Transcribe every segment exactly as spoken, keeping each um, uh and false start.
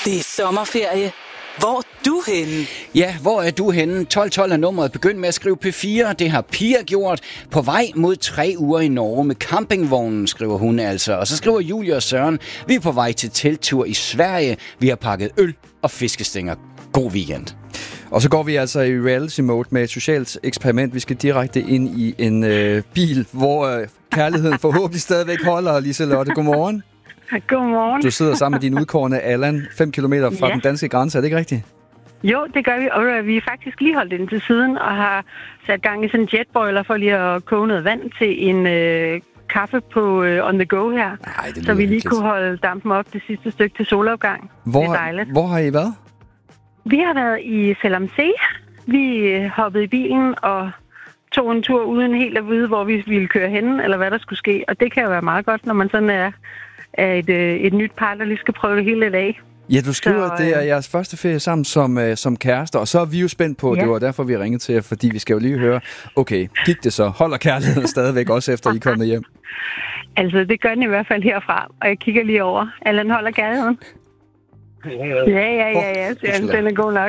Det er sommerferie. Hvor er du henne? Ja, hvor er du henne? tolv tolv er nummeret. Begynd med at skrive P fire. Det har Pia gjort. På vej mod tre uger i Norge med campingvognen, skriver hun altså. Og så skriver Julie og Søren. Vi er på vej til telttur i Sverige. Vi har pakket øl og fiskestænger. God weekend. Og så går vi altså i reality mode med et socialt eksperiment. Vi skal direkte ind i en øh, bil, hvor øh, kærligheden forhåbentlig stadigvæk holder. Liselotte, godmorgen. Godmorgen. Du sidder sammen med din udkårne Allan, fem kilometer fra ja. den danske grænse. Er det ikke rigtigt? Jo, det gør vi. Og vi er faktisk lige holdt ind til siden og har sat gang i sådan en jetboiler for lige at koge noget vand til en øh, kaffe på øh, on the go her. Ej, så vi lige hyggeligt. kunne holde dampen op det sidste stykke til solopgang. Hvor, det er dejligt. Hvor har I været? Vi har været i Selamsee. Vi hoppede i bilen og tog en tur uden helt at vide, hvor vi ville køre hen, eller hvad der skulle ske. Og det kan jo være meget godt, når man sådan er, er et, et nyt par, der lige skal prøve det hele lidt af. Ja, du skriver, så, at det er jeres første ferie sammen som, uh, som kærester, og så er vi jo spændt på, ja. det var derfor, vi ringede til jer, fordi vi skal jo lige høre, okay, gik det så? Holder kærligheden stadigvæk også efter I er kommet hjem? Altså, det gør den i hvert fald herfra, og jeg kigger lige over. Allan holder kærligheden. Ja, ja, ja, ja, så den er god nok.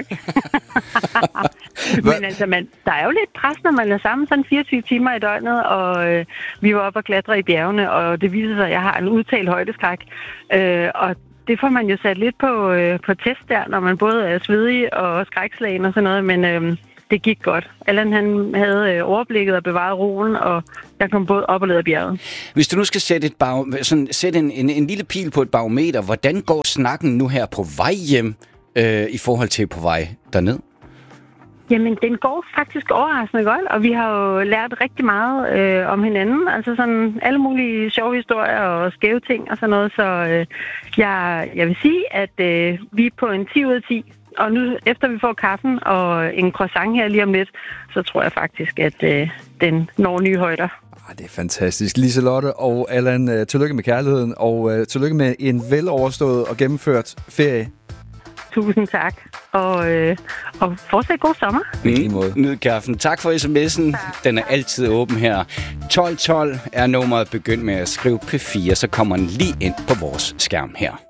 Men altså, man, der er jo lidt pres, når man er sammen sådan fireogtyve timer i døgnet, og øh, vi var oppe og klatre i bjergene, og det viser sig, at jeg har en udtalt højdeskræk. Øh, og det får man jo sat lidt på, øh, på test der, når man både er svedig og skrækslagen og sådan noget, men øh, det gik godt. Allan, han havde øh, overblikket og bevaret roen, og jeg kom både op og ned af bjerget. Hvis du nu skal sætte, et bag, sådan, sætte en, en, en lille pil på et barometer, hvordan går snakken nu her på vej hjem øh, i forhold til på vej derned? Jamen, den går faktisk overraskende godt, og vi har jo lært rigtig meget øh, om hinanden. Altså sådan alle mulige sjove historier og skæve ting og sådan noget. Så øh, jeg, jeg vil sige, at øh, vi er på en ti ud af ti. Og nu, efter vi får kaffen og en croissant her lige om lidt, så tror jeg faktisk, at øh, den når nye højder. Ah, det er fantastisk. Liselotte og Allan, øh, tillykke med kærligheden, og øh, tillykke med en veloverstået og gennemført ferie. Tusind tak, og, øh, og fortsat god sommer. Mm. Nyd kaffen. Tak for sms'en. Tak. Den er altid åben her. tolv tolv er nummeret. Begynd med at skrive P fire, så kommer den lige ind på vores skærm her.